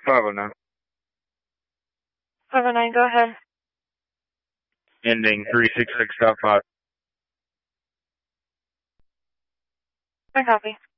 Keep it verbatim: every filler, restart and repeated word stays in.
five oh nine. five oh nine, go ahead. Ending three six six five. I copy.